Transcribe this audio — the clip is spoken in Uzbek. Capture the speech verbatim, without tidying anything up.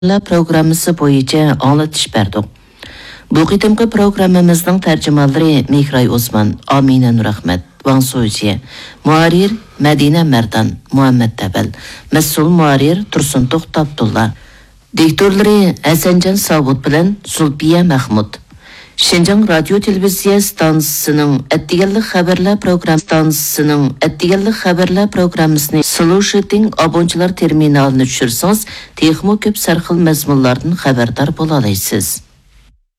programmasi bo'yicha anglatish berdik. Bu qitimqi programmamizning tarjimonlari Mehray Osman, Amina Nurahmat, Wang Soji, muarir Madina Mardan, Muhammad Tabal, mas'ul muarir Tursun To'xtabdulla, diktorlari Hasanjon Savut bilan Zulfiya Mahmud. Şinjan Radio Televiziya stansiyasining Attiganlik xabarlar program stansiyasining Attiganlik xabarlar programmasini Solution abonchilar terminalini tushirsangiz, texmo ko'p sarxil mazmunlardan xabardor bo'la olasiz.